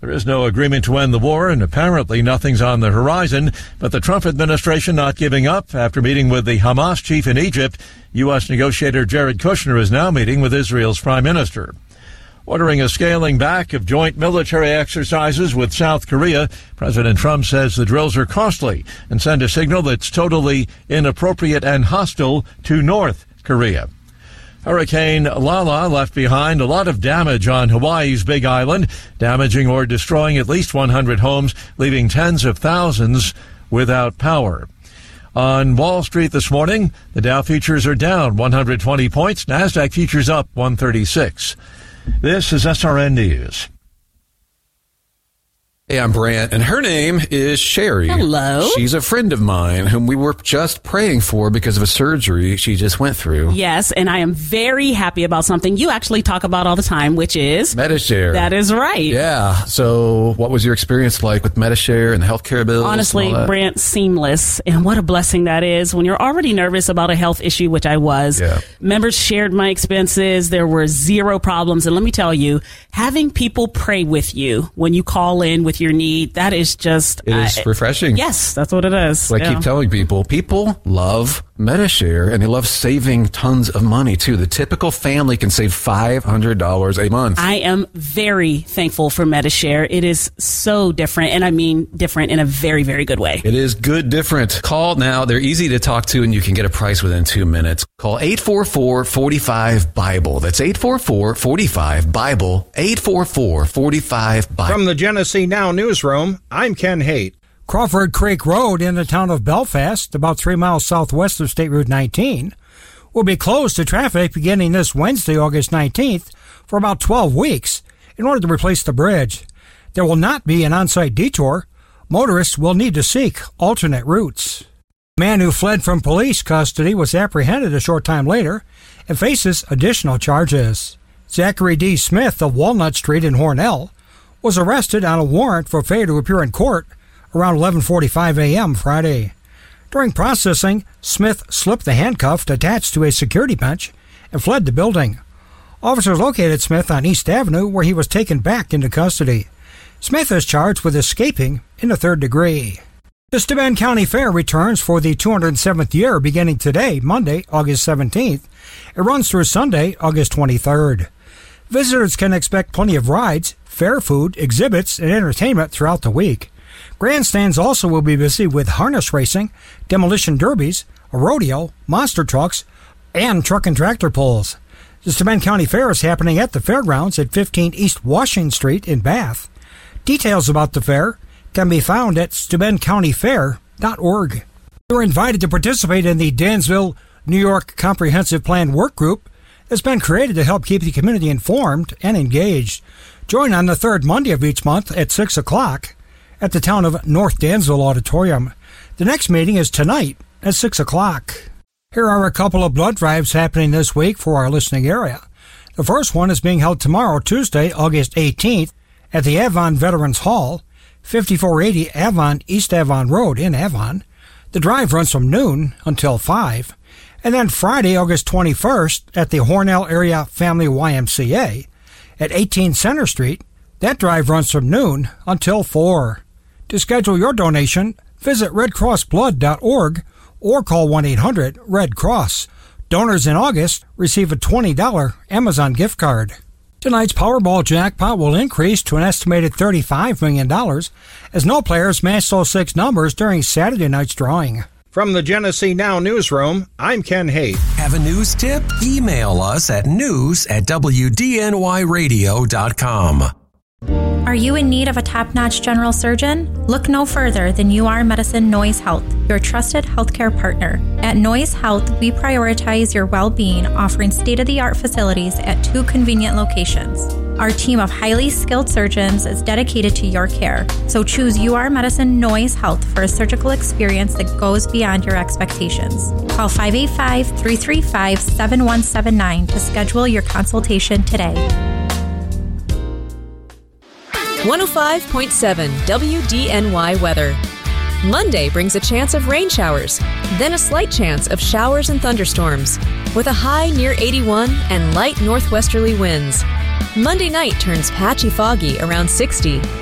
There is no agreement to end the war, and apparently nothing's on the horizon, but the Trump administration not giving up. After meeting with the Hamas chief in Egypt, U.S. negotiator Jared Kushner is now meeting with Israel's prime minister. Ordering a scaling back of joint military exercises with South Korea, President Trump says the drills are costly and send a signal that's totally inappropriate and hostile to North Korea. Hurricane Lala left behind a lot of damage on Hawaii's Big Island, damaging or destroying at least 100 homes, leaving tens of thousands without power. On Wall Street this morning, the Dow futures are down 120 points, NASDAQ futures up 136. This is SRN News. Hey, I'm Brant, and her name is Sherry. Hello. She's a friend of mine whom we were just praying for because of a surgery she just went through. Yes, and I am very happy about something you actually talk about all the time, which is Medi-Share. That is right. Yeah. So what was your experience like with Medi-Share and the healthcare bills? Honestly, Brant, seamless. And what a blessing that is when you're already nervous about a health issue, which I was. Yeah. Members shared my expenses. There were zero problems. And let me tell you, having people pray with you when you call in with your need, that is just... It is refreshing. Yes, that's what it is. So I keep telling people love Medi-Share, and they love saving tons of money, too. The typical family can save $500 a month. I am very thankful for Medi-Share. It is so different, and I mean different in a very, very good way. It is good different. Call now. They're easy to talk to, and you can get a price within 2 minutes. Call 844-45-BIBLE. That's 844-45-BIBLE. 844-45-BIBLE. From the Genesee Now newsroom, I'm Ken Haight. Crawford Creek Road in the town of Belfast, about 3 miles southwest of State Route 19, will be closed to traffic beginning this Wednesday, August 19th, for about 12 weeks in order to replace the bridge. There will not be an on-site detour. Motorists will need to seek alternate routes. A man who fled from police custody was apprehended a short time later and faces additional charges. Zachary D. Smith of Walnut Street in Hornell was arrested on a warrant for failure to appear in court around 11:45 a.m. Friday. During processing, Smith slipped the handcuff attached to a security bench and fled the building. Officers located Smith on East Avenue, where he was taken back into custody. Smith is charged with escaping in the third degree. The Steuben County Fair returns for the 207th year beginning today, Monday, August 17th. It runs through Sunday, August 23rd. Visitors can expect plenty of rides, fair food, exhibits, and entertainment throughout the week. Grandstands also will be busy with harness racing, demolition derbies, a rodeo, monster trucks, and truck and tractor pulls. The Steuben County Fair is happening at the fairgrounds at 15 East Washington Street in Bath. Details about the fair can be found at SteubenCountyFair.org. You're invited to participate in the Dansville, New York Comprehensive Plan Work Group that's been created to help keep the community informed and engaged. Join on the third Monday of each month at 6 o'clock at the town of North Dansville Auditorium. The next meeting is tonight at 6 o'clock. Here are a couple of blood drives happening this week for our listening area. The first one is being held tomorrow, Tuesday, August 18th, at the Avon Veterans Hall, 5480 Avon East Avon Road in Avon. The drive runs from noon until 5. And then Friday, August 21st, at the Hornell Area Family YMCA at 18 Center Street. That drive runs from noon until 4. To schedule your donation, visit redcrossblood.org or call 1-800-RED-CROSS. Donors in August receive a $20 Amazon gift card. Tonight's Powerball jackpot will increase to an estimated $35 million as no players match those 6 numbers during Saturday night's drawing. From the Genesee Now newsroom, I'm Ken Haight. Have a news tip? Email us at news@wdnyradio.com. Are you in need of a top-notch general surgeon? Look no further than UR Medicine Noise Health, your trusted healthcare partner. At Noise Health, we prioritize your well-being, offering state-of-the-art facilities at 2 convenient locations. Our team of highly skilled surgeons is dedicated to your care, so choose UR Medicine Noise Health for a surgical experience that goes beyond your expectations. Call 585-335-7179 to schedule your consultation today. 105.7 WDNY weather. Monday brings a chance of rain showers, then a slight chance of showers and thunderstorms, with a high near 81 and light northwesterly winds. Monday night turns patchy foggy around 60.